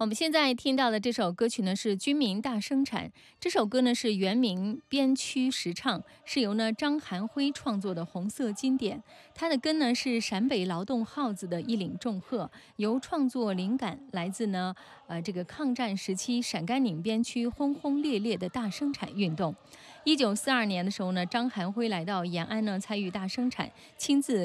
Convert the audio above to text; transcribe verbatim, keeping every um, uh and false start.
我们现在听到的这首歌曲呢是《军民大生产》，这首歌呢是原名编曲实唱，是由呢张含辉创作的红色经典。它的根呢是陕北劳动号子的一领重鹤，由创作灵感来自呢呃这个抗战时期陕甘宁边区轰轰烈烈的大生产运动。一九四二年的时候呢，张含辉来到延安呢参与大生产，亲自